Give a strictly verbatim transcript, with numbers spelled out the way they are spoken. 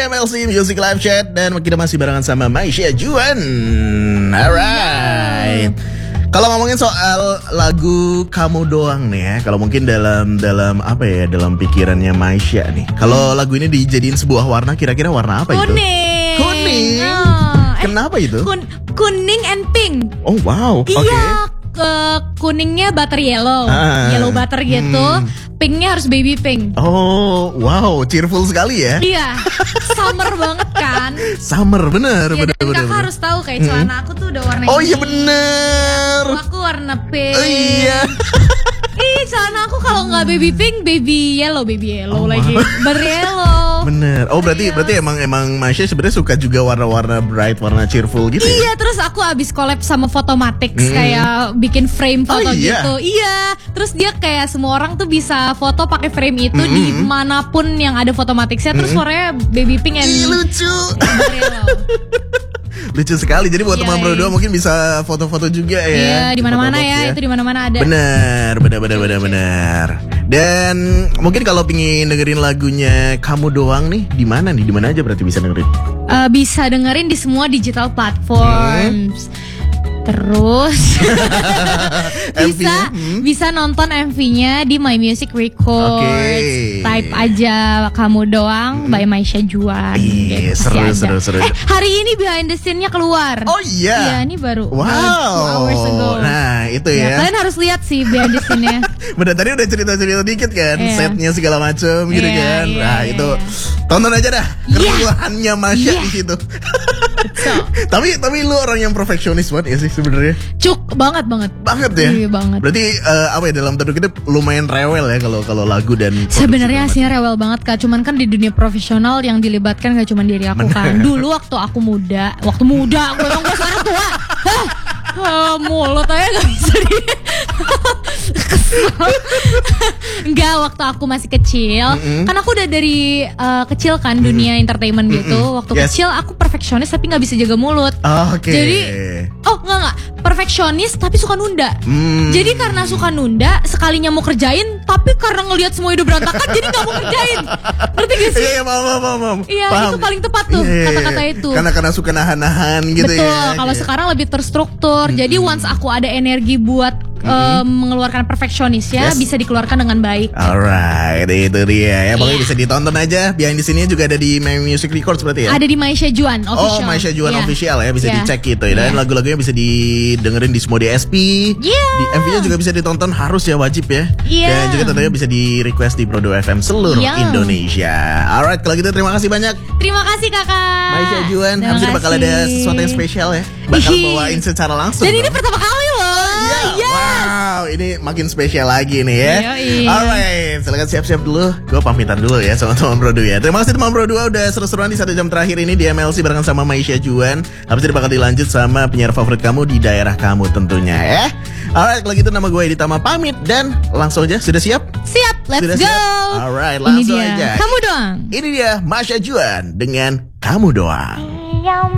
M L C Music Live Chat dan kita masih barengan sama Maisha Juan. Alright. Kalau ngomongin soal lagu Kamu Doang nih ya, kalau mungkin dalam dalam apa ya, dalam pikirannya Maisha nih, kalau lagu ini dijadiin sebuah warna, kira-kira warna apa itu? Kuning. Kuning. Oh, Kenapa eh, itu? Kun, kuning and pink. Oh wow. Oke. Iya, ke kuningnya butter yellow, Ah, yellow butter gitu. hmm. Pinknya harus baby pink. Oh wow, cheerful sekali ya. Iya, summer banget kan. Summer bener, Ya, bener, dan bener, kakak bener. harus tahu kayak celana aku tuh udah warna Oh ini. iya bener. Aku warna pink. Oh iya. Ih, celana aku kalau nggak baby pink, baby yellow, baby yellow Oh, lagi. wow. Beryellow. Bener. Oh berarti Iya. berarti emang emang Maisha sebenarnya suka juga warna-warna bright, warna cheerful gitu ya? Iya, terus aku abis collab sama Photomatics, Hmm. kayak bikin frame foto Oh, iya? gitu. Iya, terus dia kayak semua orang tuh bisa foto pakai frame itu Hmm. di manapun yang ada Photomaticsnya. Terus warnanya baby pink and Ih, lucu. Beryellow. Lucu sekali. Jadi buat Iya, teman iya. berdua mungkin bisa foto-foto juga ya. Iya, di mana-mana Foto-foto ya, itu di mana-mana ada. Bener, bener, bener, bener, bener. Dan mungkin kalau pingin dengerin lagunya Kamu Doang nih, di mana nih? Di mana aja berarti bisa dengerin? Eh, bisa dengerin di semua digital platforms. Terus M V-nya? bisa Hmm. bisa nonton M V-nya di My Music Records. Oke. Type aja Kamu Doang by Maisha Juan. Iya, Gitu, seru, pasti ada. seru, seru. Eh, hari ini behind the scene-nya keluar. Oh iya. Iya, ini baru Wow. uh, two hours ago. Nah itu Ya, ya. kalian harus lihat sih behind the scene-nya. Bener, tadi udah cerita-cerita dikit kan, Iya. setnya segala macem gitu Iya, kan. iya, Nah iya, itu iya. tonton aja dah Iya. keresahannya Maisha Iya. di situ. So, tapi tapi lu orang yang perfeksionis banget ya sih sebenarnya. cuk banget banget. Banget ya. Iya, banget. Berarti eh, apa ya, dalam tanda kutip lumayan rewel ya kalau kalau lagu dan produksi Sebenarnya segala aslinya rewel banget Kak. Cuman kan di dunia profesional yang dilibatkan gak cuma diri aku kan. Dulu waktu aku muda, waktu muda, gue emang gue sekarang tua. Hah, ah, mulut aja gak bisa di. Kesel. Enggak, waktu aku masih kecil, kan aku udah dari uh, kecil kan dunia entertainment gitu. Waktu Yes. kecil aku perfeksionis tapi nggak bisa jaga mulut. macam. Oke. Jadi, oh enggak enggak, perfeksionis tapi suka nunda. Hmm. Jadi karena suka nunda, sekalinya mau kerjain, tapi karena ngelihat semua hidup berantakan, jadi nggak mau kerjain. Ngerti gak sih? Iya, iya, paham, paham, paham. Iya, Paham. itu paling tepat tuh Iya, iya, kata-kata iya. itu. Karena karena suka nahan-nahan gitu Betul, ya. kalau Kayak- sekarang lebih terstruktur. Jadi once aku ada energi buat eh, mengeluarkan perfeksionisnya, Yes. bisa dikeluarkan dengan baik. Alright, itu dia ya. Pokoknya Iya. bisa ditonton aja. Behind di sini juga ada di My Music Records berarti ya. Ada di Maisha Juan official. Oh, Maisha Juan Iya. official ya, bisa Iya. dicek gitu ya. Dan Iya. lagu-lagunya bisa didengerin di semua D S P. Iya. Di M V-nya juga bisa ditonton, harus ya, wajib ya. Iya. Dan juga tentunya bisa di request di Prodo F M seluruh Iya. Indonesia. Alright, kalau gitu terima kasih banyak Terima kasih kakak. Maisha Juan. Terima Habis ini bakal kasih. ada sesuatu yang spesial ya. Bakal Ih. bawain secara langsung. Dan ini dong. pertama kali loh. Iya, Yes. wow, ini makin spesial lagi nih ya. Yoi. Alright, silakan siap-siap dulu. Gue pamitan dulu ya sama teman Bro dua ya. Terima kasih teman Bro dua udah seru-seruan di satu jam terakhir ini di M L C barengan sama Maisha Juan. Habis ini bakal dilanjut sama penyiar favorit kamu di daerah kamu tentunya ya. Alright, kalau gitu nama gue Editama pamit dan langsung aja, sudah siap? Siap, let's Sudah go. siap? Alright, Ini langsung dia. aja. Kamu doang. Ini dia Maisha Juan dengan Kamu Doang. Yang